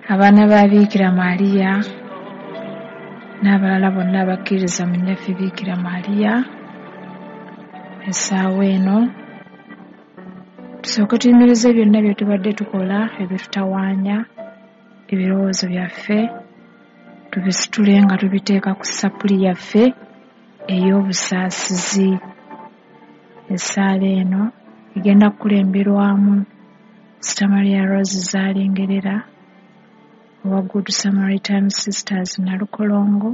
abaana ba Biikira Mariya n'abalala bonna abakkiriza mu nnyaffe Biikira Mariya, essaawa eno tusooke tuyimirize byonna bye tubadde tukola ebitutawaanya ebirowoozo byaffe, tubisitule nga tubiteeka ku ssapuli yaffe ey'obusaasizi. Essaala eno egenda kukulemberwamu Sister Maria Rose Zaalingerera owa Good Samaritan Sisters Nalukolongo,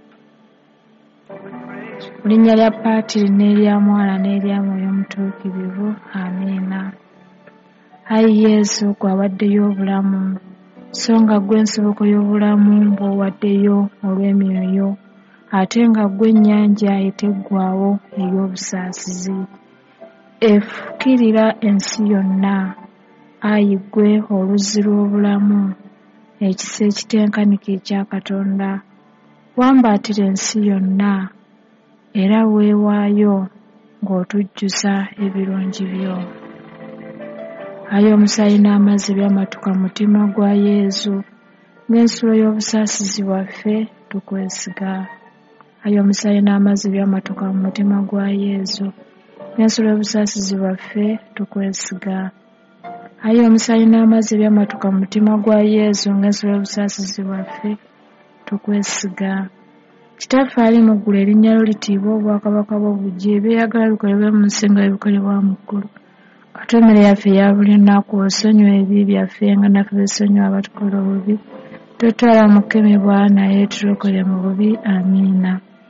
mu linnya lya Paatiri n'erya Mwana n'erya Mwoyo Mutuukirivu. Amiina. Ayi Yesu, gwawaddeyo obulamu, so nga gwe nsibuko y'obulamu bw'owaddeyo olw'emyoyo, ate nga gwe ennyanja eteggwaawo ey'obusaasizi. Efukirira ensi yonna, ayi gwe oluzzi lw'obulamu, ekisa ekitenkanika ekya Katonda, wambaatira ensi yonna era weewaayo ng'otujjuza ebirungi byo. Ayi omusaayi n'amazzi byamatuka mu mutima gwa Yesu, ng'ensulo y'obusaasizi bwaffe tukwesiga. Ayi omusaayi n'amazzi byamatuka mu mutima gwa Yesu, ng'ensulo y'obusaasizi bwaffe tukwesiga. Ayi omusaayi n'amazzi byamatuka mu mutima gwa Yesu, ng'ensulo y'obusaasizi bwaffe tukwesiga. Kitaffe ali mu ggulu, erinnya lyo litiibwe, obwakabaka bwo bujje, ebyeyagala bikolebwe mu nsi nga bikolebwa mu ggulu. Katuwa emmere yaffe eya buli lunaku, osonyiwa ebibi byaffe nga naffe besonyiwa abatukola obubi, totwala mu kukemebwa, naye tulokole mu bubi. Amiina.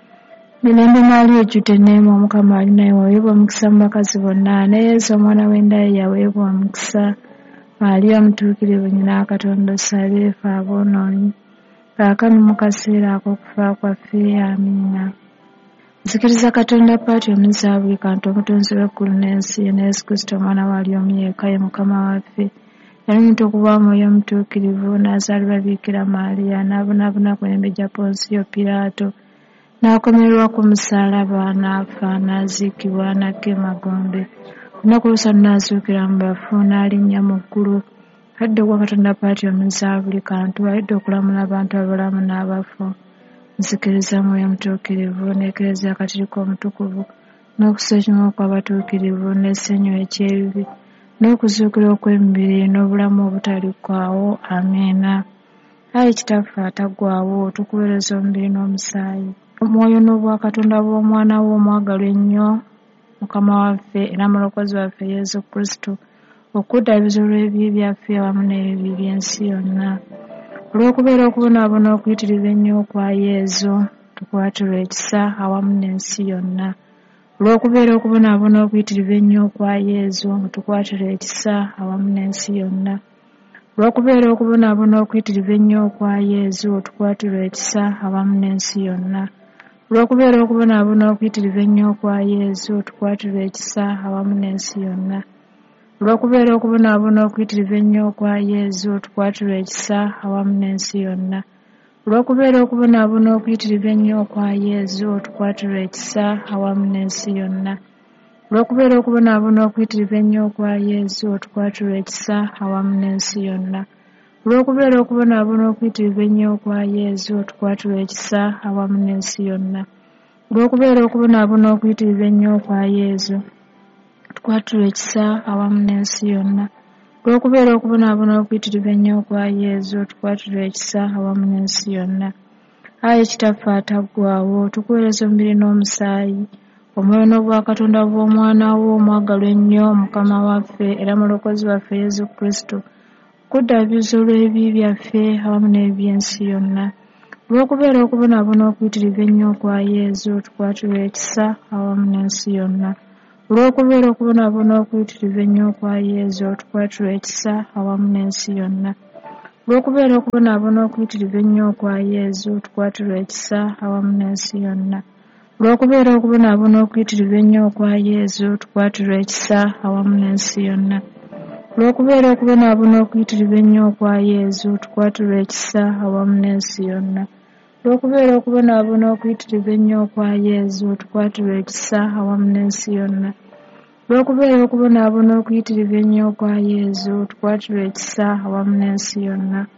Mirembe Maaliya ejjudde enneema, Omukama ali naye, waweebwa omukisa mu bakazi bonna, ne Yesu omwana w'endaaya yaweebwa omukisa. Maaliya omutuukirivu, nnyina wa Katonda, osabe ffe aboonoonyi, kaakano mu kaseera ak'okufa kwaffe. Amiina. Nzikiriza Katonda Paati omuzza buli kantu, omutonzi w'eggulu n'ensi, ne Yesu Kristo omwana waali omu yekka, ye Mukama waffe, yali omuntu okuba Mwoyo Omutuukirivu, n'azaalibwa Biikira Maaliya, n'abonaabona ku mirembe gya Ponsiyo Piraato, n'akomererwa ku musaalaba, n'afa, n'aziikibwa, n'akka emagombe. Ku lunaku olw'okusatu n'azuukira mu bafu, n'alinnya mu ggulu. Alidde ogwa Katonda Paati omuzza buli kantu, alidde okulamula abantu abalamu n'abafu. Nzikiriza Mwoyo Omutuukirivu, n'Eklezia Katolika Omutukuvu, n'okusonyiyibwa kw'abatuukirivu, n'essanyu eky'ebibi, n'okuzuukira okw'emibiri, n'obulamu obutaliggwaawo. Amiina. Ayi Kitaffe ataggwaawo, tukuweereza omubiri n'omusaayi, omwoyo n'obwakatonda bw'Omwana wo omwagalwa ennyo, Mukama waffe era Mulokozi waffe Yesu Kristo, okuddaabiriza olw'ebibi byaffe awamu n'ebibi by'ensi yonna. Olw'okubeera okubonaabona okuyitirivu ennyo okwa Yesu, tukwatirwa ekisa awamu n'ensi yonna. Olw'okubeera okubonaabona okuyitirivu ennyo okwa Yesu, tukwatirwa ekisa awamu n'ensi yonna. Olw'okubeera okubonaabona okuyitirivu ennyo okwa Yesu, tukwatirwa ekisa awamu n'ensi yonna. Olw'okubeera okubonaabona okuyitirivu ennyo okwa Yesu, tukwatirwa ekisa awamu n'ensi yonna. Olw'okubeera okubonaabona okuyitirivu ennyo okwa Yesu, tukwatirwa ekisa awamu n'ensi yonna. Olw'okubeera okubonaabona okuyitirivu ennyo okwa Yesu, tukwatirwa ekisa awamu n'ensi yonna. Olw'okubeera okubonaabona okuyitirivu ennyo okwa Yesu, tukwatirwa ekisa awamu n'ensi yonna. Olw'okubeera okubonaabona okuyitirivu ennyo okwa Yesu, tukwatirwa ekisa awamu n'ensi yonna. Olw'okubeera okubonaabona okuyitirivu ennyo okwa Yesu, tukwatirwa ekisa awamu n'ensi yonna. Olw'okubeera okubonaabona okuyitirivu ennyo okwa Yesu, tukwatirwa ekisa awamu n'ensi yonna. Ayi Kitaffe ataggwaawo, tukuweereza omubiri n'omusaayi, omwoyo n'obwakatonda bw'Omwana wo omwagalwa ennyo, Mukama waffe era Mulokozi waffe Yesu Kristo, okuddaabiriza olw'ebibi byaffe awamu n'ebibi by'ensi yonna. Olw'okubeera okubonaabona okuyitirivu ennyo okwa Yesu, tukwatirwa ekisa awamu n'ensi yonna. Olw'okubeera okubonaabona okuyitirivu ennyo okwa Yesu, tukwatirwa ekisa awamu n'ensi yonna. Olw'okubeera okubonaabona okuyitirivu ennyo okwa Yesu, tukwatirwa ekisa awamu n'ensi yonna. Olw'okubeera okubonaabona okuyitirivu ennyo okwa Yesu, tukwatirwa ekisa awamu n'ensi yonna. Olw'okubeera okubonaabona okuyitirivu ennyo okwa Yesu, tukwatirwa ekisa awamu n'ensi yonna. Olw'okubeera okubonaabona okuyitirivu ennyo okwa Yesu, tukwatirwa ekisa awamu n'ensi yonna. Olw'okubeera okubonaabona okuyitirivu ennyo okwa Yesu, tukwatirwa ekisa awamu n'ensi yonna.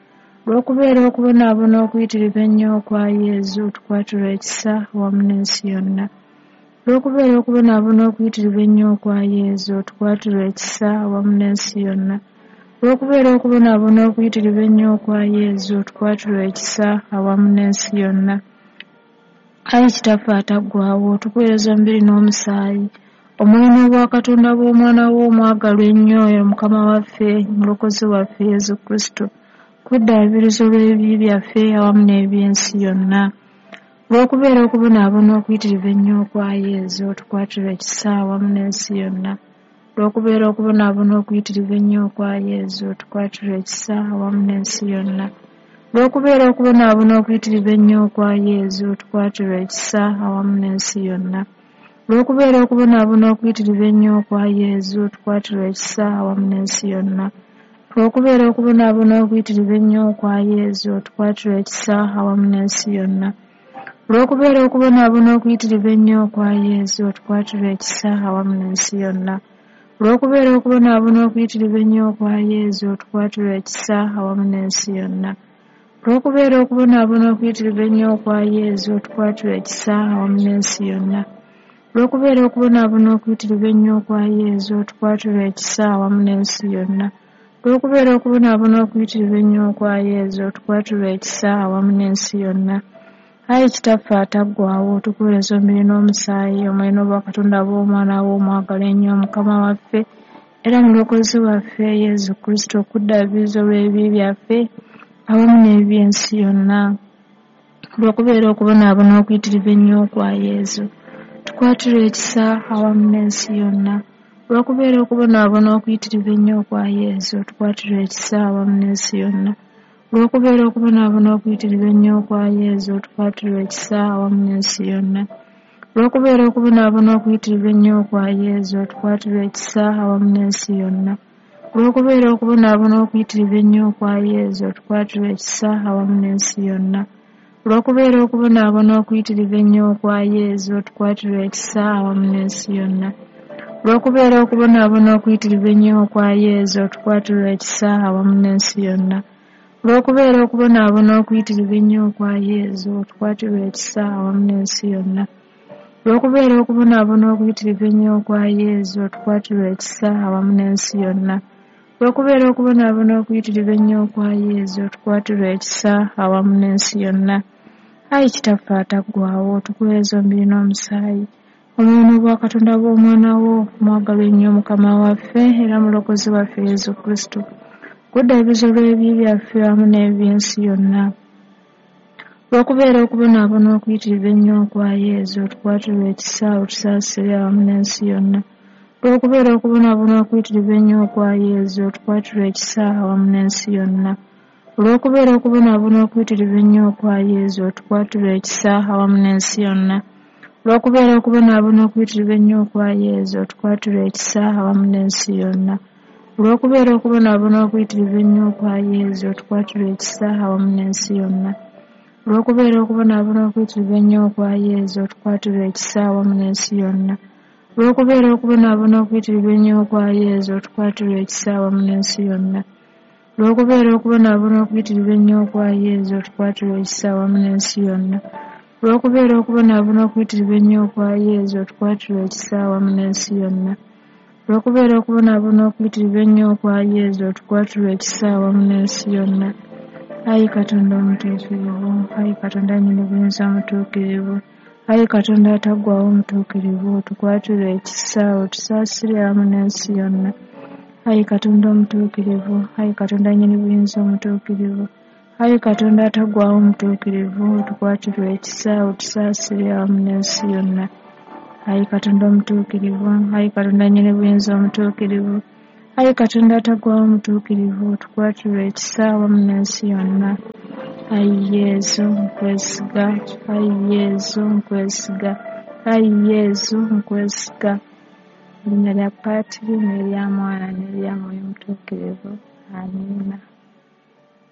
Olw'okubeera okubonaabona okuyitirivu ennyo okwa Yezu tukwatirwa ekisa awamu n'ensi yonna. Olw'okubeera okubonaabona okuyitirivu ennyo okwa Yezu tukwatirwa ekisa awamu n'ensi yonna. Olw'okubeera okubonaabona okuyitirivu ennyo okwa Yezu tukwatirwa ekisa awamu n'ensi yonna. Ayi Kitaffe ataggwaawo, tukuweereza omubiri n'omusaayi, omwoyo n'obwakatonda bw'omwana wo omwagalwa ennyo oyo Mukama waffe, Omulokozi waffe Yezu Kristo, kuddaabiriza olw'ebibi byaffe awamu n'eby'ensi yonna. Olw'okubeera okubonaabona okuyitirivu ennyo okwa Yezu tukwatirwa ekisa awamu n'ensi yonna. Olw'okubeera okubonaabona okuyitirivu ennyo okwa Yezu tukwatirwa ekisa awamu n'ensi yonna. Olw'okubeera okubonaabona okuyitirivu ennyo okwa Yezu tukwatirwa ekisa awamu n'ensi yonna. Olw'okubeera okubonaabona okuyitirivu ennyo okwa Yezu tukwatirwa ekisa awamu n'ensi yonna. Olw'okubeera okubonaabona okuyitirivu ennyo okwa Yezu tukwatirwa ekisa awamu n'ensi yonna. Olw'okubeera okubonaabona okuyitirivu ennyo okwa Yezu tukwatirwa ekisa awamu n'ensi yonna. Olw'okubeera okubonaabona okuyitirivu ennyo okwa Yezu tukwatirwa ekisa awamu n'ensi yonna. Olw'okubeera okubonaabona okuyitirivu ennyo okwa Yezu tukwatirwa ekisa awamu n'ensi yonna. Olw'okubeera okubonaabona okuyitirivu ennyo okwa Yezu tukwatirwa ekisa awamu n'ensi yonna. Olw'okubeera okubonaabona okuyitirivu ennyo okwa Yezu tukwatirwa ekisa awamu n'ensi yonna. Ayi Kitaffe ataggwaawo, tukuweereza omubiri n'omusaayi, omwoyo n'obwakatonda bw'omwana wo omwagala ennyo Mukama waffe era Mulokozi waffe Yezu Kristo, okuddaabiriza olw'ebibi byaffe awamu n'eby'ensi yonna. Olw'okubeera okubonaabona okuyitirivu ennyo okwa Yezu tukwatirwa ekisa awamu n'ensi yonna. Olw'okubeera okubonaabona okuyitirivu ennyo okwa Yezu tukwatirwa ekisa awamu n'ensi yonna. Olw'okubeera okubonaabona okuyitirivu ennyo okwa Yezu tukwatirwa ekisa awamu n'ensi yonna. Olw'okubeera okubonaabona okuyitirivu ennyo okwa Yezu tukwatirwa ekisa awamu n'ensi yonna. Olw'okubeera okubonaabona okuyitirivu ennyo okwa Yezu tukwatirwa ekisa awamu n'ensi yonna. Olw'okubeera okubonaabona okuyitirivu ennyo okwa Yezu tukwatirwa ekisa awamu n'ensi yonna. Olw'okubeera okubonaabona okuyitirivu ennyo okwa Yezu tukwatirwa ekisa awamu n'ensi yonna. Olw'okubeera okubonaabona okuyitirivu ennyo okwa Yezu tukwatirwa ekisa awamu n'ensi yonna. Olw'okubeera okubonaabona okuyitirivu ennyo okwa Yezu tukwatirwa ekisa awamu n'ensi yonna. Olw'okubeera okubonaabona okuyitirivu ennyo okwa Yezu tukwatirwa ekisa awamu n'ensi yonna. Ayi Kitaffe ataggwaawo, tukuweereza omubiri n'omusaayi, omwoyo n'obwakatonda bw'omwana wo omwagalwa ennyo Mukama waffe era Mulokozi waffe Yezu Kristo, kuddaabiriza olw'ebibi byaffe awamu n'eby'ensi yonna. Olw'okubeera okubonaabona okuyitirivu ennyo okwa Yezu tukwatirwa ekisa otusaasire awamu n'ensi yonna. Olw'okubeera okubonaabona okuyitirivu ennyo okwa Yezu tukwatirwa ekisa awamu n'ensi yonna. Olw'okubeera okubonaabona okuyitirivu ennyo okwa Yezu tukwatirwa ekisa awamu n'ensi yonna. Olw'okubeera okubonaabona okuyitirivu ennyo okwa Yezu tukwatirwa ekisa awamu n'ensi yonna. Olw'okubeera okubonaabona okuyitirivu ennyo okwa Yezu tukwatirwa ekisa awamu n'ensi yonna. Olw'okubeera okubonaabona okuyitirivu ennyo okwa Yezu tukwatirwa ekisa awamu n'ensi yonna. Olw'okubeera okubonaabona okuyitirivu ennyo okwa Yezu tukwatirwa ekisa awamu n'ensi yonna. Olw'okubeera okubonaabona okuyitirivu ennyo okwa Yezu tukwatirwa ekisa awamu n'ensi yonna. Olw'okubeera okubonaabona okuyitirivu ennyo okwa Yezu tukwatirwa ekisa awamu n'ensi yonna. Olw'okubeera okubonaabona okuyitirivu ennyo okwa Yezu tukwatirwa ekisa awamu n'ensi yonna. Ayi Katonda omutuukirivu, ayi Katonda nnyini buyinza omutuukirivu, ayi Katonda ataggwaawo omutuukirivu, tukwatirwa ekisa otusaasire awamu n'ensi yonna. Ayi Katonda omutuukirivu, ayi Katonda nnyini buyinza omutuukirivu, ayi Katonda ataggwaawo omutuukirivu, tukwatirwa ekisa otusaasire awamu n'ensi yonna. Ayi Katonda omutuukirivu, ayi Katonda nnyini buyinza omutuukirivu, ayi Katonda ataggwaawo omutuukirivu, tukwatirwa ekisa awamu n'ensi yonna. Ayi Yezu nkwesiga, ayi Yezu nkwesiga, ayi Yezu nkwesiga. Erinnya lya Paatiri n'erya Mwana n'erya Mwoyo Mutuukirivu. Amiina.